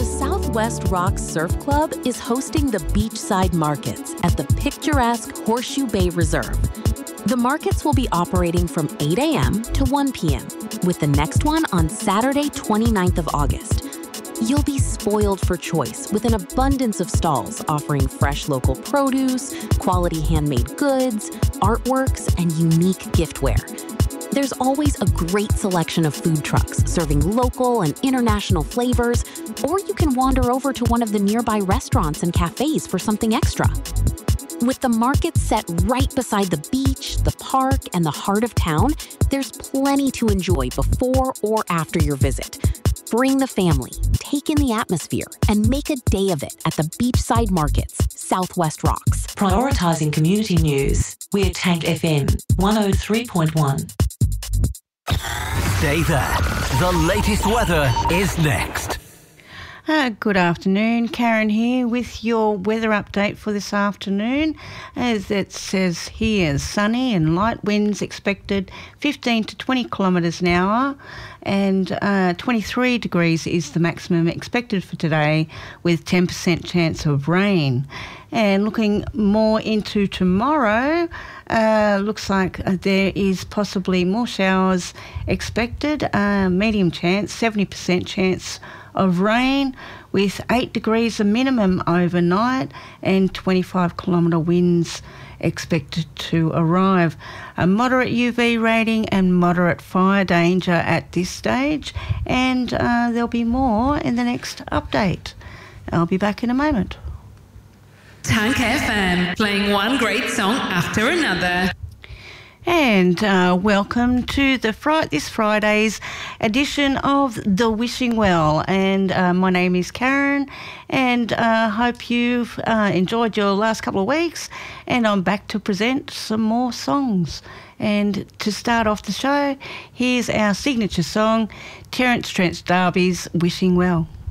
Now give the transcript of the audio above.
The Southwest Rocks Surf Club is hosting the beachside markets at the picturesque Horseshoe Bay Reserve. The markets will be operating from 8 a.m. to 1 p.m., with the next one on Saturday, 29th of August. You'll be spoiled for choice with an abundance of stalls offering fresh local produce, quality handmade goods, artworks, and unique giftware. There's always a great selection of food trucks serving local and international flavors, or you can wander over to one of the nearby restaurants and cafes for something extra. With the market set right beside the beach, the park, and the heart of town, there's plenty to enjoy before or after your visit. Bring the family, take in the atmosphere, and make a day of it at the Beachside Markets, Southwest Rocks. Prioritising community news, we're Tank FM 103.1. Stay there. The latest weather is next. Good afternoon, Karen here with your weather update for this afternoon. As it says here, sunny and light winds expected 15 to 20 kilometres an hour, and 23 degrees is the maximum expected for today with 10% chance of rain. And looking more into tomorrow, looks like there is possibly more showers expected, medium chance, 70% chance of rain with 8 degrees a minimum overnight and 25 kilometre winds expected to arrive. A moderate UV rating and moderate fire danger at this stage, and there'll be more in the next update. I'll be back in a moment. Tank FM, playing one great song after another. And welcome to this Friday's edition of The Wishing Well. And my name is Karen, and hope you've enjoyed your last couple of weeks. And I'm back to present some more songs. And to start off the show, here's our signature song, Terence Trent D'Arby's Wishing Well.